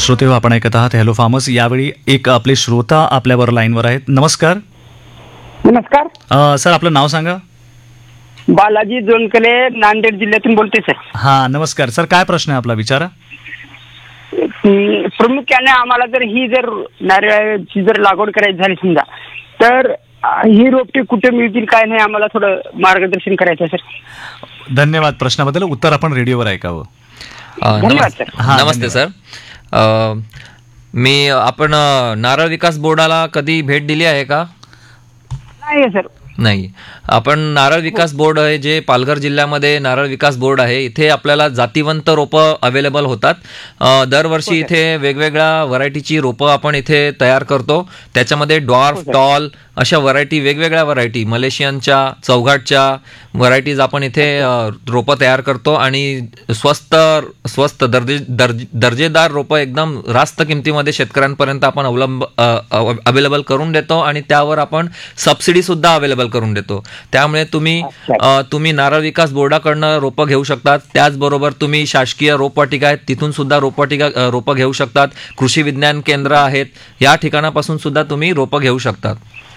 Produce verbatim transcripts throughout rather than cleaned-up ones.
श्रोते हो, आपण ऐकत आहात हॅलो फार्मर्स. यावेळी एक आपले श्रोता आपल्यावर लाईनवर आहेत. नमस्कार. नमस्कार अ, सर आपलं नाव सांगा. बालाजी जोनकले, नांदेड जिल्ह्यातून बोलते सर. हां नमस्कार सर, काय प्रश्न आहे आपला, विचारा. हम्म, प्रामुख्याने आम्हाला जर ही जर नारळाची जर लागवड करायची झाली समजा, तर अं, ही रोपटे कुठे मिळतील काय नाही, आम्हाला थोडं मार्गदर्शन करायचं आहे सर. धन्यवाद प्रश्नाबद्दल. उत्तर आपण रेडिओवर ऐकावं. अ, धन्यवाद नमस- सर. हा, नमस्ते सर. अ, मी आपण अ, नारळ विकास बोर्डाला कधी भेट दिली आहे का? नाही आहे सर. नाही. आपण नारळ विकास बोर्ड आहे जे पालघर जिल्ह्यामध्ये नारळ विकास बोर्ड आहे, इथे आपल्याला जातीवंत रोपं अवेलेबल होतात. अ, दरवर्षी इथे वेगवेगळ्या व्हरायटीची रोपं आपण इथे तयार करतो. त्याच्यामध्ये डॉर्फ, टॉल अशा व्हरायटी, वेगवेगळ्या व्हरायटी, मलेशियनच्या, चौघाटच्या व्हरायटीज आपण इथे अ, रोपं तयार करतो आणि स्वस्त स्वस्त दर्जे दर्ज दर्जेदार रोपं एकदम रास्त किमतीमध्ये शेतकऱ्यांपर्यंत आपण अवलंब अवेलेबल करून देतो आणि त्यावर आपण सबसिडी सुद्धा अवेलेबल करून देतो. त्यामुळे तुम्ही अ, तुम्ही नारळ विकास बोर्डाकडनं रोपं घेऊ शकतात. त्याचबरोबर तुम्ही शासकीय रोपवाटिका आहेत तिथून सुद्धा रोपवाटिका अ, रोपं घेऊ शकतात. कृषी विज्ञान केंद्र आहेत, या ठिकाणापासून सुद्धा तुम्ही रोपं घेऊ शकतात.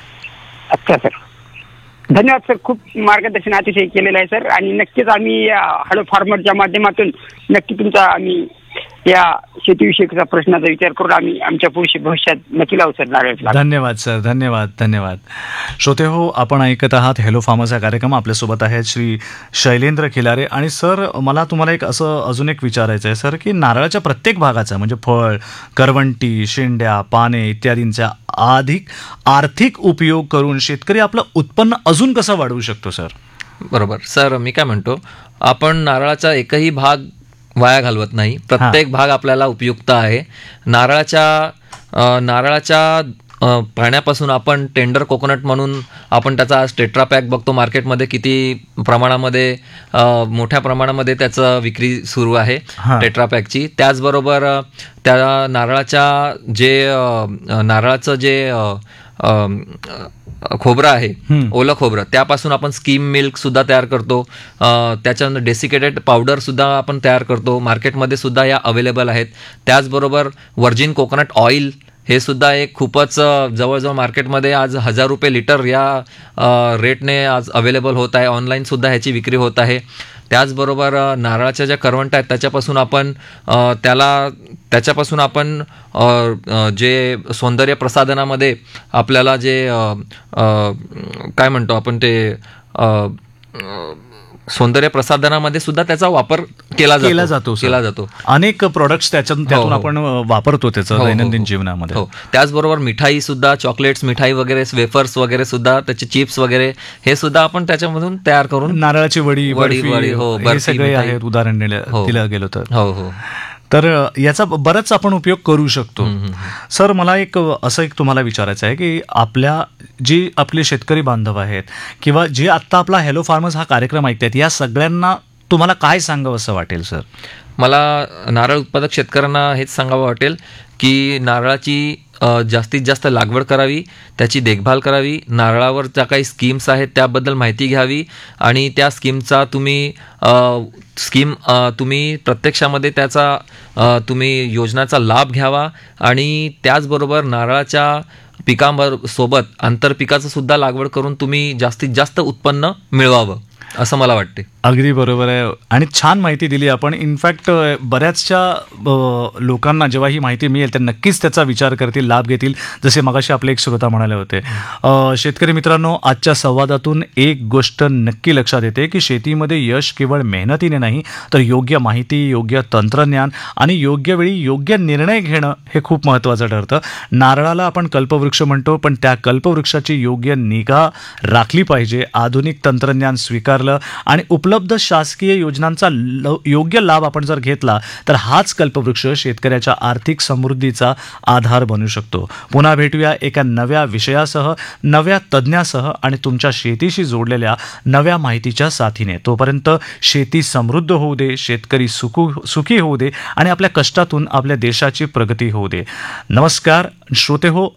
अच्छा सर, धन्यवाद सर. खूप मार्गदर्शन अतिशय केलेलं आहे सर, आणि नक्कीच आम्ही या हॅलो फार्मरच्या माध्यमातून नक्की तुमचा आम्ही या शेतीविषयीचा प्रश्नाचा विचार करून आम्ही आमच्या पुढच्या भविष्यात नक्की लावू सर नारळ. धन्यवाद सर, धन्यवाद धन्यवाद. श्रोते हो, आपण ऐकत आहात हॅलो फार्मर्स हा कार्यक्रम. आपल्यासोबत आहेत श्री शैलेंद्र खिलारे. आणि सर मला तुम्हाला एक असं अजून एक विचारायचं आहे सर, की नारळाच्या प्रत्येक भागाचा म्हणजे फळ, करवंटी, शेंड्या, पाने इत्यादींचा अधिक आर्थिक उपयोग करून शेतकरी आपलं उत्पन्न अजून कसं वाढवू शकतो सर? बरोबर सर, मी काय म्हणतो, आपण नारळाचा एकही भाग वाया घालवत नाही. प्रत्येक भाग आपल्याला उपयुक्त आहे. नारळाच्या अ, नारळाच्या अ, पाण्यापासून आपण टेंडर कोकोनट म्हणून आपण त्याचा आज टेट्रा पॅक बघतो मार्केटमध्ये किती प्रमाणामध्ये अ, मोठ्या प्रमाणामध्ये त्याचं विक्री सुरू आहे हा. टेट्रा पॅकची. त्याचबरोबर अ, त्या नारळाच्या जे अ, नारळाचं जे अ, अ, खोबरं आहे, हम्म. ओलं खोबरं, त्यापासून आपण स्कीम मिल्क सुद्धा तयार करतो. अ, त्याच्यानंतर डेसिकेटेड पावडर सुद्धा आपण तयार करतो. मार्केटमध्ये सुद्धा या अवेलेबल आहेत. त्याचबरोबर व्हर्जिन कोकोनट ऑइल हे सुद्धा एक खूपच अ, जवळजवळ मार्केटमध्ये आज हजार रुपये लिटर या अ, रेटने आज अवेलेबल होत आहे. ऑनलाईन सुद्धा ह्याची विक्री होत आहे. त्याचबरोबर अ, नारळाच्या ज्या करवंट्या आहेत त्याच्यापासून आपण अ, त्याला त्याच्यापासून आपण अ, अ, जे सौंदर्य प्रसाधनामध्ये आपल्याला जे अ, अ, काय म्हणतो आपण ते अ, अ, सौंदर्य प्रसाधनामध्ये सुद्धा त्याचा वापर केला जातो केला जातो सर. केला जातो. अनेक प्रोडक्ट्स त्याच्यातून त्यातून हो. आपण अ, वापरतो त्याचं हो, हो, दैनंदिन हो. जीवनामध्ये. हो. त्याचबरोबर मिठाई सुद्धा, चॉकलेट्स, मिठाई वगैरे, वेफर्स वगैरे सुद्धा, त्याचे चिप्स वगैरे हे सुद्धा आपण त्याच्यामधून तयार करून नारळाची वडी, वडी, बर्फी, वडी, हो, हे बर्फी, सगळे मिठाई. आहेत उदाहरण दिलं हो. दिलं गेलं तर. हो हो तर अ, याचा बराच आपण उपयोग करू शकतो. हम्म, हम्म. सर मला एक अ, असं एक तुम्हाला विचारायचं आहे की आपल्या जी आपले शेतकरी बांधव आहेत किंवा जे आत्ता आपला हॅलो फार्मर्स हा कार्यक्रम ऐकतात, या सगळ्यांना तुम्हाला काय सांगावं असं वाटेल सर? मला नारळ उत्पादक शेतकऱ्यांना हेच सांगावं वाटेल की नारळाची अ, जास्तीत जास्त लागवड करावी, त्याची देखभाल करावी. नारळावर ज्या काही स्कीम्स आहेत त्याबद्दल माहिती घ्यावी आणि त्या स्कीमचा तुम्ही अ, स्कीम अ, तुम्ही प्रत्यक्षामध्ये त्याचा अ, तुम्ही योजनाचा लाभ घ्यावा आणि त्याचबरोबर नारळाच्या पिकांबर सोबत आंतरपिकाचं सुद्धा लागवड करून तुम्ही जास्तीत जास्त उत्पन्न मिळवावं असं मला वाटते. अगदी बरोबर आहे आणि छान माहिती दिली आपण. इनफॅक्ट बऱ्याचशा अ, लोकांना जेव्हा ही माहिती मिळेल तर नक्कीच त्याचा विचार करतील, लाभ घेतील. जसे मगाशी आपले एक श्रोता म्हणाले होते. अ, शेतकरी मित्रांनो, आजच्या संवादातून एक गोष्ट नक्की लक्षात येते की शेतीमध्ये यश केवळ मेहनतीने नाही तर योग्य माहिती, योग्य तंत्रज्ञान आणि योग्य वेळी योग्य निर्णय घेणं हे खूप महत्त्वाचं ठरतं. नारळाला आपण कल्पवृक्ष म्हणतो, पण त्या कल्पवृक्षाची योग्य निगा राखली पाहिजे. आधुनिक तंत्रज्ञान स्वीकारलं आणि उपलब्ध शासकीय योजनांचा ल योग्य लाभ आपण जर घेतला तर हाच कल्पवृक्ष शेतकऱ्याच्या आर्थिक समृद्धीचा आधार बनू शकतो. पुन्हा भेटूया एका नव्या विषयासह, नव्या तज्ज्ञासह आणि तुमच्या शेतीशी जोडलेल्या नव्या माहितीच्या साथीने. तोपर्यंत शेती समृद्ध होऊ दे, शेतकरी सुखू सुखी होऊ दे आणि आपल्या कष्टातून आपल्या देशाची प्रगती होऊ दे. नमस्कार श्रोते हो,